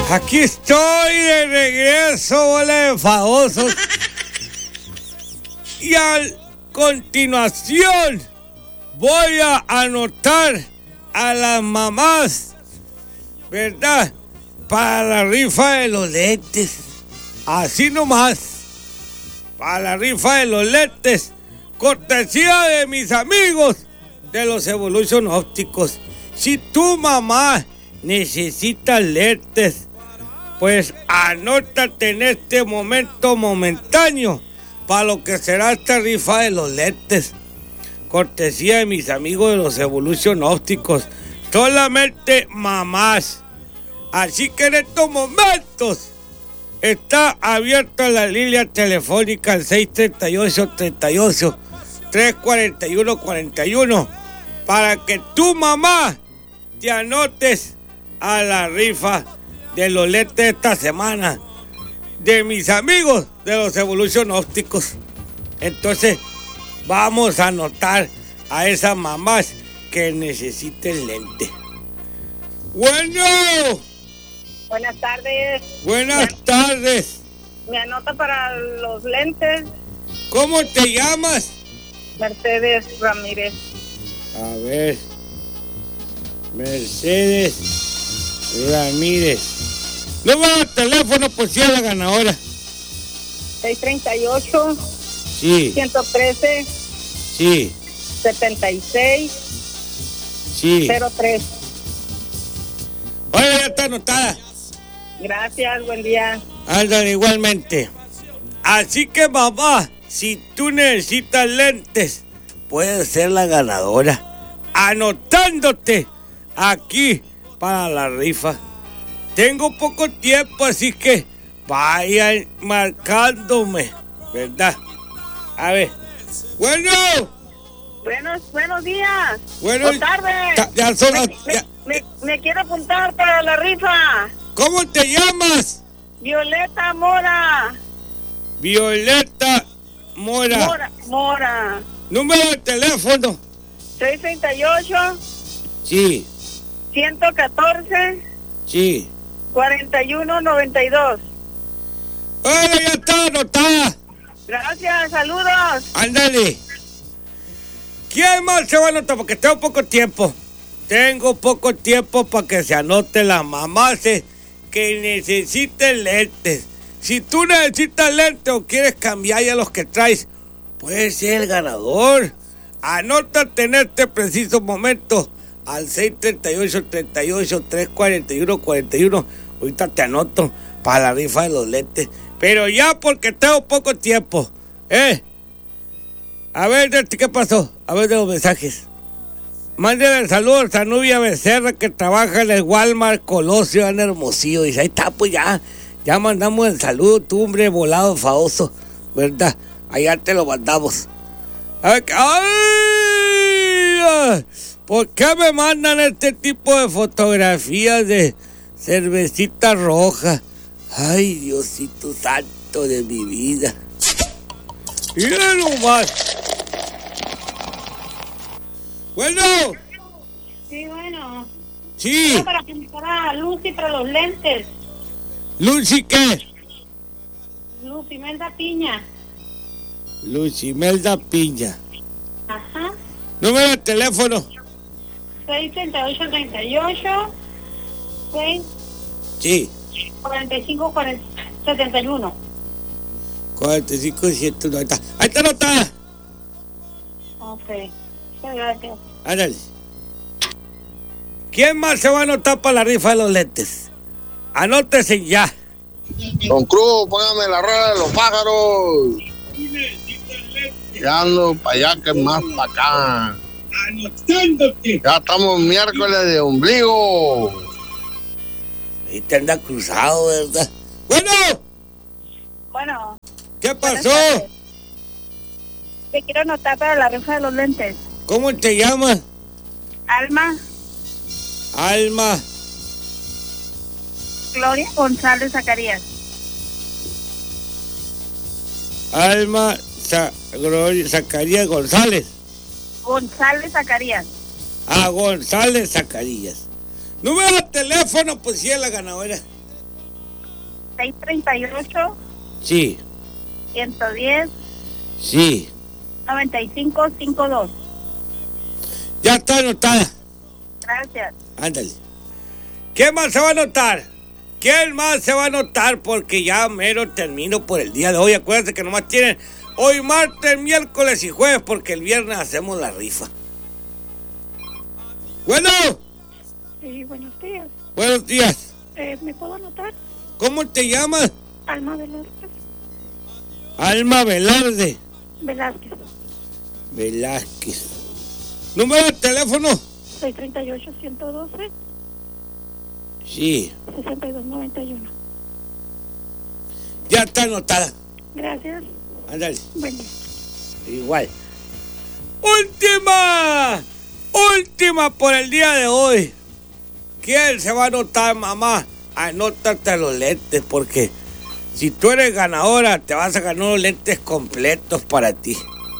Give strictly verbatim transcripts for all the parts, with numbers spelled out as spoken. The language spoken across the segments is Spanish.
Aquí estoy de regreso, bola de famosos. Y a continuación voy a anotar a las mamás, ¿verdad? Para la rifa de los lentes. Así nomás. Para la rifa de los lentes. Cortesía de mis amigos de los Evolution Ópticos. Si tu mamá necesita lentes, pues anótate en este momento momentáneo para lo que será esta rifa de los lentes. Cortesía de mis amigos de los Evolution Ópticos. Solamente mamás. Así que en estos momentos está abierta la línea telefónica al seis treinta y ocho, treinta y ocho, tres cuarenta y uno, cuarenta y uno para que tu mamá te anotes a la rifa de los lentes de esta semana de mis amigos de los Evolution Ópticos. Entonces vamos a anotar a esas mamás que necesiten lente. Bueno. Buenas tardes. Buenas me, tardes. Me anota para los lentes. ¿Cómo te llamas? Mercedes Ramírez. A ver. Mercedes Ramírez. Número de teléfono por si es la ganadora. seis treinta y ocho. Sí. ciento trece. Sí. setenta y seis. Sí. cero tres. Oye, ya está anotada. Gracias, buen día. Andan igualmente. Así que, mamá, si tú necesitas lentes, puedes ser la ganadora anotándote aquí para la rifa. Tengo poco tiempo, así que vayan marcándome, ¿verdad? A ver. Bueno. Buenos, buenos días. Buenas tardes. Ta- ya son, me, ya. Me, me, me quiero apuntar para la rifa. ¿Cómo te llamas? Violeta Mora. Violeta Mora. Mora. Mora. Número de teléfono. seis treinta y ocho. Sí. ciento catorce. Sí. cuarenta y uno noventa y dos. ¡Hola, ya está anotada! Gracias, saludos. Ándale. ¿Quién más se va a anotar? Porque tengo poco tiempo. Tengo poco tiempo para que se anote las mamás que necesiten lentes. Si tú necesitas lentes o quieres cambiar ya los que traes, puedes ser el ganador. Anótate en este preciso momento al seis treinta y ocho, treinta y ocho, tres cuarenta y uno, cuarenta y uno. Ahorita te anoto para la rifa de los lentes. Pero ya porque tengo poco tiempo. ¿Eh? A ver, ¿qué pasó? A ver de los mensajes. Mándale saludos a Nubia Becerra, que trabaja en el Walmart Colosio en Hermosillo. Dice, ahí está, pues ya. Ya mandamos el saludo, tú, hombre, volado, famoso. ¿Verdad? Allá te lo mandamos. A ver, ¡ay! ¿Por qué me mandan este tipo de fotografías de cervecita roja? Ay, Diosito santo de mi vida. Mira nomás. Bueno. Sí, bueno. Sí. No, para pintar a Lucy para los lentes. ¿Lucy qué? Lucy Melda Piña. Lucy Melda Piña. Ajá. Número de teléfono. seis treinta y ocho, treinta y ocho. seis. Sí. cuarenta y cinco, cuarenta, setenta y uno. cuarenta y cinco, ciento noventa. Ahí está anotada. Ok. Muchas gracias. Ándale. ¿Quién más se va a anotar para la rifa de los lentes? Anótese ya. Don Cruz, póngame la rueda de los pájaros. Ya ando para allá que más para acá. Anotándote. Ya estamos miércoles de ombligo. Ahí te anda cruzado, ¿verdad? Bueno. Bueno. ¿Qué pasó? Te quiero anotar para la rifa de los lentes. ¿Cómo te llamas? Alma. Alma. Gloria González Zacarías. Alma Sa Gloria Zacarías González. González Zacarías. Ah, González Zacarías. Número de teléfono, pues sí es la ganadora. seis treinta y ocho, Sí, ciento diez, sí. noventa y cinco cincuenta y dos. Ya está anotada. Gracias. Ándale. ¿Quién más se va a anotar? ¿Quién más se va a anotar? Porque ya mero termino por el día de hoy. Acuérdense que nomás tienen hoy martes, miércoles y jueves, porque el viernes hacemos la rifa. Bueno. Sí, buenos días. Buenos días. Eh, ¿Me puedo anotar? ¿Cómo te llamas? Alma Velázquez. Alma Velarde. Velázquez. Velázquez. ¿Número de teléfono? seis treinta y ocho, ciento doce, Sí. sesenta y dos noventa y uno. Ya está anotada. Gracias. Ándale. Bueno. Igual. ¡Última! ¡Última por el día de hoy! ¿Quién se va a anotar, mamá? Anótate los lentes, porque si tú eres ganadora, te vas a ganar los lentes completos para ti.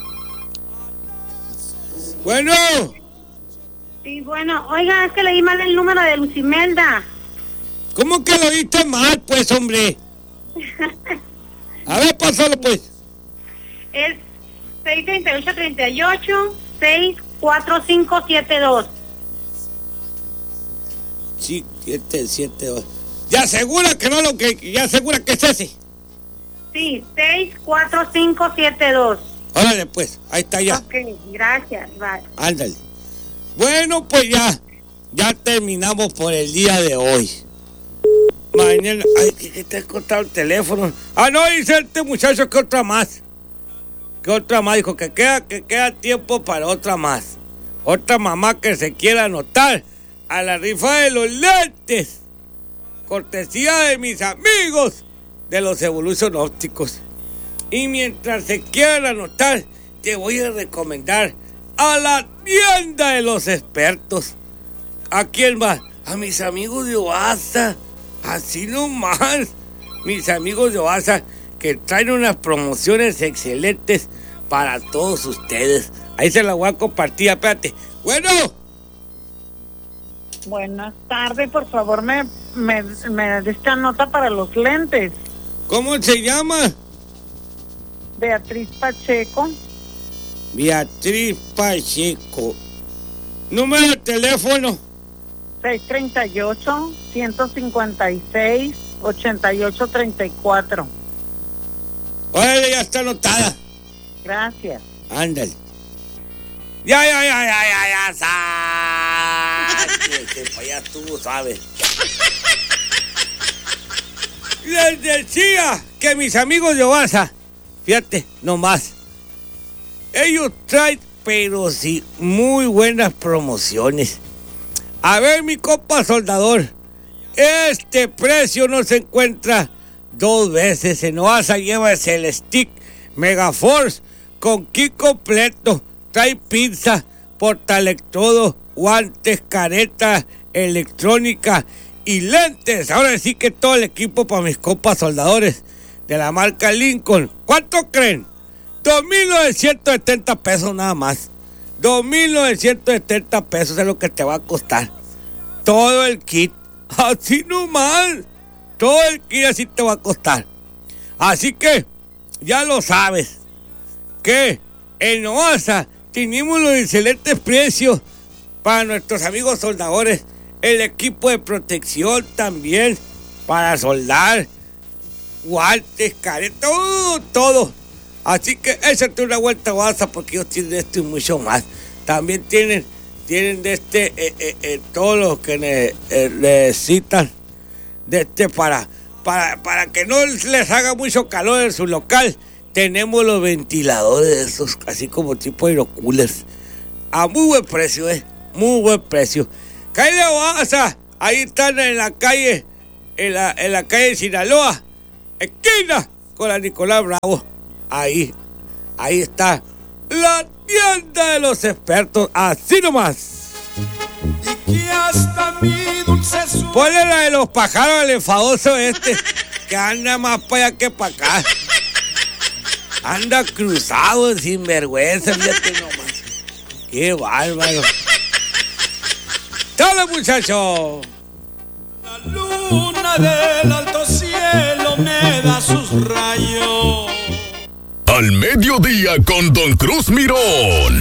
Bueno. Sí, bueno, oiga, es que leí mal el número de Lucimelda. ¿Cómo que lo viste mal, pues, hombre? A ver, pásalo, pues. Es seis treinta y ocho, treinta y ocho, seis cuatro cinco siete dos. Sí, siete, siete, dos. ¿Ya asegura que no lo que... ya asegura que es ese? Sí, seis cuatro cinco siete dos. Órale, pues, ahí está ya. Ok, gracias, bye. Ándale. Bueno, pues ya, ya terminamos por el día de hoy. Mañana, ay, que, que te has cortado el teléfono. Ah, no, dice este muchacho que otra más. Que otra más, dijo que queda, que queda tiempo para otra más. Otra mamá que se quiera anotar a la rifa de los lentes. Cortesía de mis amigos de los Evolution Ópticos. Y mientras se quieran anotar, te voy a recomendar a la tienda de los expertos. ¿A quién va? A mis amigos de Oaxaca. Así nomás. Mis amigos de Oaxaca que traen unas promociones excelentes para todos ustedes. Ahí se la voy a compartir, espérate. Bueno. Buenas tardes, por favor, me, me, me de esta nota para los lentes. ¿Cómo se llama? Beatriz Pacheco. Beatriz Pacheco. Número de teléfono. seis treinta y ocho, ciento cincuenta y seis, ochenta y ocho treinta y cuatro. Órale, ya está anotada. Gracias. Ándale. Ya, ya, ya, ya, ya, ya, sabes. Que para allá tú sabes. Les decía que mis amigos de Oaxaca, fíjate, nomás, ellos traen, pero sí, muy buenas promociones. A ver, mi compa soldador, este precio no se encuentra dos veces. En Oaxaca llevas el stick Megaforce con kit completo. Trae pizza, portaelectrodo, guantes, careta, electrónica y lentes. Ahora sí que todo el equipo para mis compas soldadores de la marca Lincoln. ¿Cuánto creen? dos mil novecientos setenta pesos nada más. dos mil novecientos setenta pesos es lo que te va a costar. Todo el kit. Así nomás. Todo el kit así te va a costar. Así que ya lo sabes. Que en Oaxaca tenemos los excelentes precios para nuestros amigos soldadores. El equipo de protección también para soldar. Guantes, caretas, todo, todo. Así que échate una vuelta a Oaxaca porque ellos tienen esto y mucho más. También tienen, tienen de este, eh, eh, eh, todo lo que ne, eh, necesitan de este para, para, para que no les haga mucho calor en su local. Tenemos los ventiladores esos, así como tipo aerocoolers. A muy buen precio, eh. Muy buen precio. Calle de Oaxaca, ahí están en la calle, en la, en la calle de Sinaloa, esquina con la Nicolás Bravo. Ahí, ahí está la tienda de los expertos, así nomás. Y que hasta mi dulce su... Ponle la de los pájaros al enfadoso este, que anda más para allá que para acá. Anda cruzado, sin vergüenza, fíjate nomás. Qué bárbaro. ¡Dale, muchacho! La luna del alto cielo me da sus rayos. Al mediodía con Don Cruz Mirón.